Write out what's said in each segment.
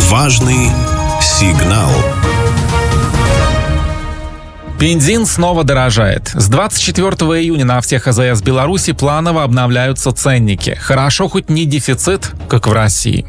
Важный сигнал. Бензин снова дорожает. С 24 июня на всех АЗС Беларуси планово обновляются ценники. Хорошо хоть не дефицит, как в России.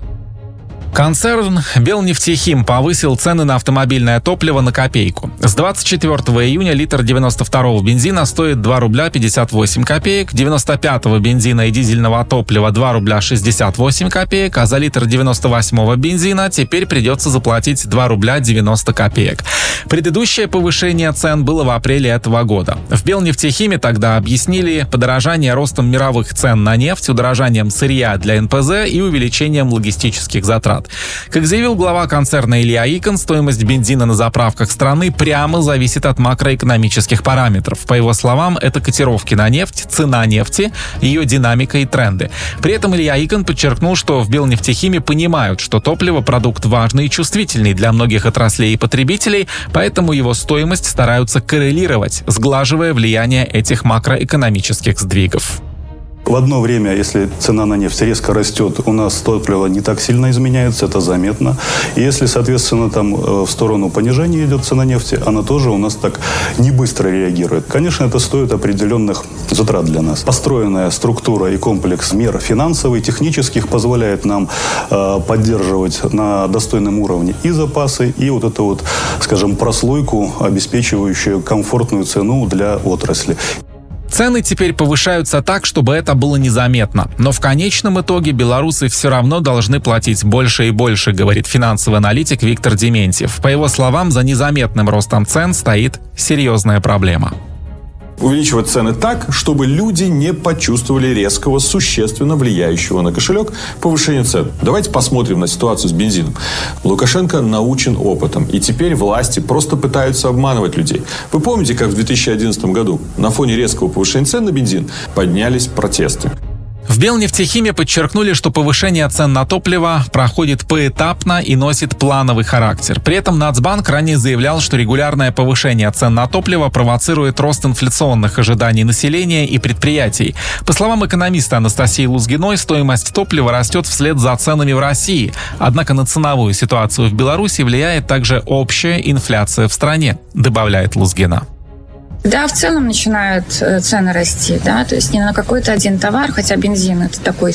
Концерн «Белнефтехим» повысил цены на автомобильное топливо на копейку. С 24 июня литр 92-го бензина стоит 2 рубля 58 копеек, 95-го бензина и дизельного топлива 2 рубля 68 копеек, а за литр 98-го бензина теперь придется заплатить 2 рубля 90 копеек. Предыдущее повышение цен было в апреле этого года. В «Белнефтехиме» тогда объяснили подорожание ростом мировых цен на нефть, удорожанием сырья для НПЗ и увеличением логистических затрат. Как заявил глава концерна Илья Икон, стоимость бензина на заправках страны прямо зависит от макроэкономических параметров. По его словам, это котировки на нефть, цена нефти, ее динамика и тренды. При этом Илья Икон подчеркнул, что в «Белнефтехиме» понимают, что топливо – продукт важный и чувствительный для многих отраслей и потребителей, поэтому его стоимость стараются коррелировать, сглаживая влияние этих макроэкономических сдвигов. В одно время, если цена на нефть резко растет, у нас топливо не так сильно изменяется, это заметно. И если, соответственно, там в сторону понижения идет цена нефти, она тоже у нас так не быстро реагирует. Конечно, это стоит определенных затрат для нас. Построенная структура и комплекс мер финансовых, технических позволяет нам поддерживать на достойном уровне и запасы, и вот эту вот, скажем, прослойку, обеспечивающую комфортную цену для отрасли. Цены теперь повышаются так, чтобы это было незаметно. Но в конечном итоге белорусы все равно должны платить больше и больше, говорит финансовый аналитик Виктор Дементьев. По его словам, за незаметным ростом цен стоит серьезная проблема. Увеличивать цены так, чтобы люди не почувствовали резкого, существенно влияющего на кошелек повышения цен. Давайте посмотрим на ситуацию с бензином. Лукашенко научен опытом, и теперь власти просто пытаются обманывать людей. Вы помните, как в 2011 году на фоне резкого повышения цен на бензин поднялись протесты? В «Белнефтехиме» подчеркнули, что повышение цен на топливо проходит поэтапно и носит плановый характер. При этом Нацбанк ранее заявлял, что регулярное повышение цен на топливо провоцирует рост инфляционных ожиданий населения и предприятий. По словам экономиста Анастасии Лузгиной, стоимость топлива растет вслед за ценами в России. Однако на ценовую ситуацию в Беларуси влияет также общая инфляция в стране, добавляет Лузгина. Да, в целом начинают цены расти, да, то есть не на какой-то один товар, хотя бензин это такой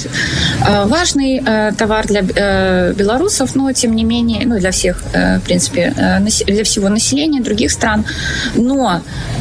важный товар для белорусов, но тем не менее, ну, для всех, в принципе, для всего населения других стран, но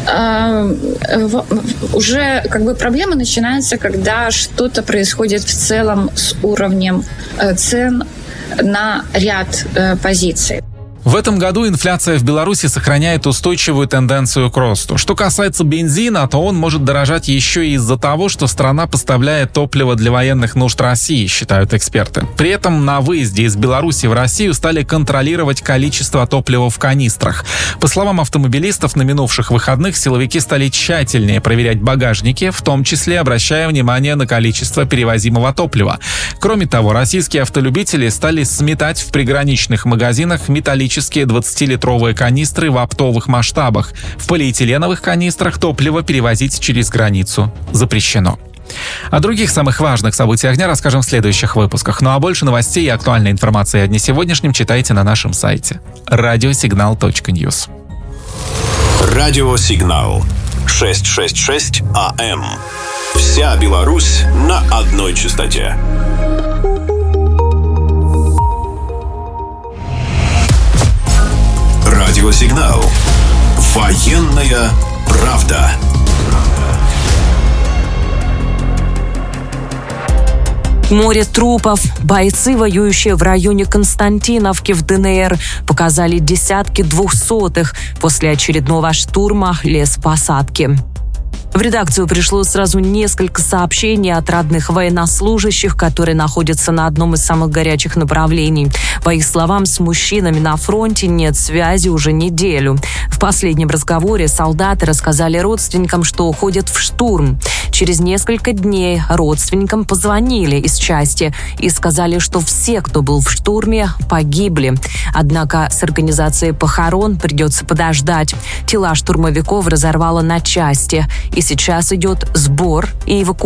уже как бы проблема начинается, когда что-то происходит в целом с уровнем цен на ряд позиций. В этом году инфляция в Беларуси сохраняет устойчивую тенденцию к росту. Что касается бензина, то он может дорожать еще и из-за того, что страна поставляет топливо для военных нужд России, считают эксперты. При этом на выезде из Беларуси в Россию стали контролировать количество топлива в канистрах. По словам автомобилистов, на минувших выходных силовики стали тщательнее проверять багажники, в том числе обращая внимание на количество перевозимого топлива. Кроме того, российские автолюбители стали сметать в приграничных магазинах металлические 20-литровые канистры в оптовых масштабах. В полиэтиленовых канистрах топливо перевозить через границу запрещено. О других самых важных событиях дня расскажем в следующих выпусках. Ну а больше новостей и актуальной информации о дне сегодняшнем читайте на нашем сайте radiosignal.news. Радиосигнал 666 АМ. Вся Беларусь на одной частоте. Радиосигнал. Военная правда. Море трупов. Бойцы, воюющие в районе Константиновки в ДНР, показали десятки двухсотых после очередного штурма лесопосадки. В редакцию пришло сразу несколько сообщений от родных военнослужащих, которые находятся на одном из самых горячих направлений. По их словам, с мужчинами на фронте нет связи уже неделю. В последнем разговоре солдаты рассказали родственникам, что уходят в штурм. Через несколько дней родственникам позвонили из части и сказали, что все, кто был в штурме, погибли. Однако с организацией похорон придется подождать. Тела штурмовиков разорвало на части. И сейчас идет сбор и эвакуация